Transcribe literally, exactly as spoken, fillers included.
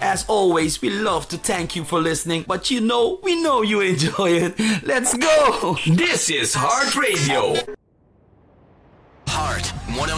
as always, we love to thank you for listening, but you know, we know you enjoy it. Let's go! This is Heart Radio.